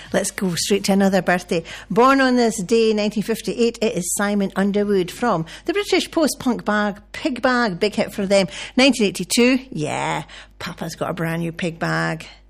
Let's go straight to another birthday. Born on this day, 1958, it is Simon Underwood from the British post-punk band Pig Bag. Big hit for them. 1982, yeah, Papa's got a brand new Pig Bag.